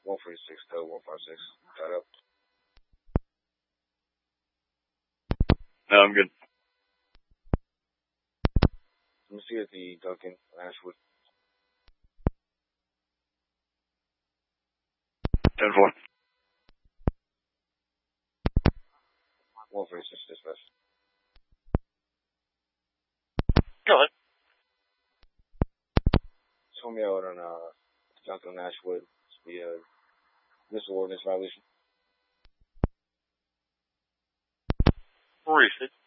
146, code 156. Got up. No, I'm good. Let me see at the Duncan Ashwood. 10-4. 146 dispatch. Go ahead. Show me out on Duncan Ashwood. It's the missile ordinance violation. Receipt.